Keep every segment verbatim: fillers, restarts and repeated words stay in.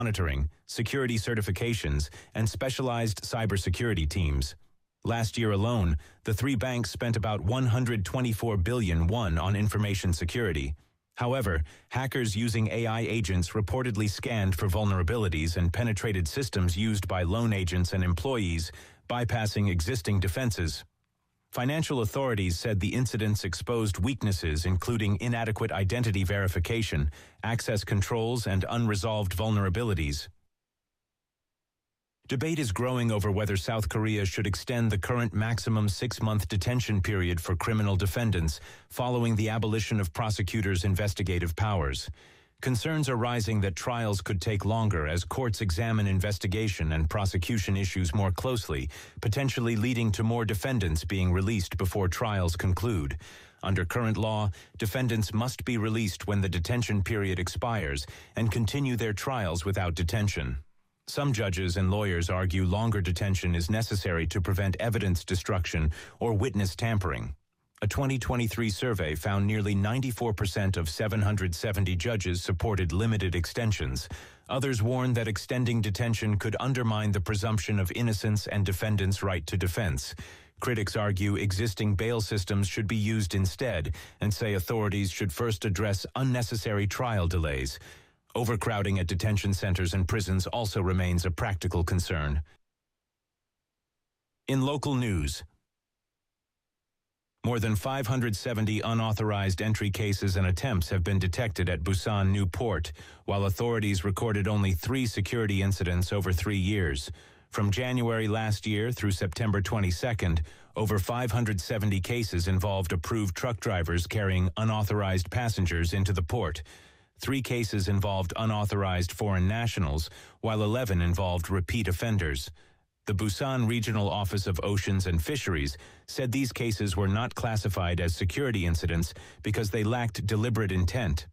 monitoring, security certifications, and specialized cybersecurity teams. Last year alone, the three banks spent about one hundred twenty-four billion won on information security. However, hackers using A I agents reportedly scanned for vulnerabilities and penetrated systems used by loan agents and employees, bypassing existing defenses. Financial authorities said the incidents exposed weaknesses including inadequate identity verification, access controls, and unresolved vulnerabilities. Debate is growing over whether South Korea should extend the current maximum six-month detention period for criminal defendants following the abolition of prosecutors' investigative powers. Concerns are rising that trials could take longer as courts examine investigation and prosecution issues more closely, potentially leading to more defendants being released before trials conclude. Under current law, defendants must be released when the detention period expires and continue their trials without detention. Some judges and lawyers argue longer detention is necessary to prevent evidence destruction or witness tampering. A twenty twenty-three survey found nearly ninety-four percent of seven hundred seventy judges supported limited extensions. Others warned that extending detention could undermine the presumption of innocence and defendants' right to defense. Critics argue existing bail systems should be used instead and say authorities should first address unnecessary trial delays. Overcrowding at detention centers and prisons also remains a practical concern. In local news, more than five hundred seventy unauthorized entry cases and attempts have been detected at Busan New Port, while authorities recorded only three security incidents over three years. From January last year through September twenty-second, over five hundred seventy cases involved approved truck drivers carrying unauthorized passengers into the port. Three cases involved unauthorized foreign nationals, while eleven involved repeat offenders. The Busan Regional Office of Oceans and Fisheries said these cases were not classified as security incidents because they lacked deliberate intent.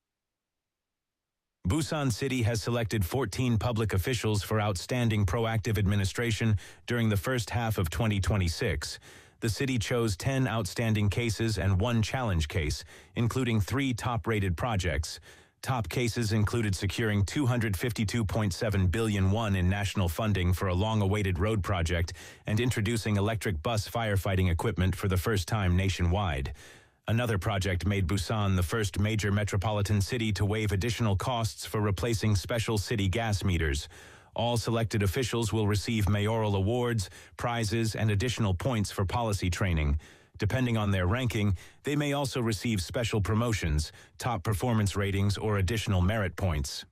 Busan City has selected fourteen public officials for outstanding proactive administration during the first half of twenty twenty-six. The city chose ten outstanding cases and one challenge case, including three top-rated projects. Top cases included securing two hundred fifty-two point seven billion won in national funding for a long-awaited road project and introducing electric bus firefighting equipment for the first time nationwide. Another project made Busan the first major metropolitan city to waive additional costs for replacing special city gas meters. All selected officials will receive mayoral awards, prizes, and additional points for policy training. Depending on their ranking, they may also receive special promotions, top performance ratings, or additional merit points.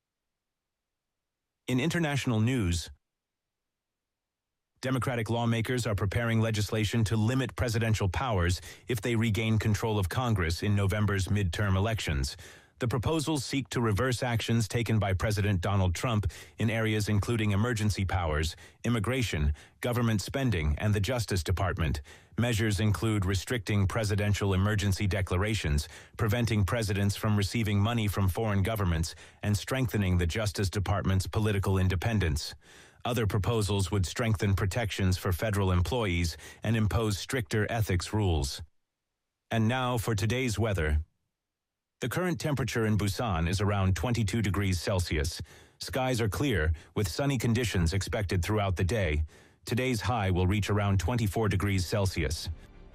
In international news, Democratic lawmakers are preparing legislation to limit presidential powers if they regain control of Congress in November's midterm elections. The proposals seek to reverse actions taken by President Donald Trump in areas including emergency powers, immigration, government spending, and the Justice Department. Measures include restricting presidential emergency declarations, preventing presidents from receiving money from foreign governments, and strengthening the Justice Department's political independence. Other proposals would strengthen protections for federal employees and impose stricter ethics rules. And now for today's weather. The current temperature in Busan is around twenty-two degrees Celsius. Skies are clear, with sunny conditions expected throughout the day. Today's high will reach around twenty-four degrees Celsius.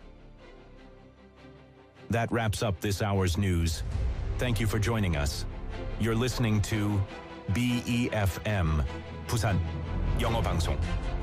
That wraps up this hour's news. Thank you for joining us. You're listening to B E F M, Busan 영어 방송.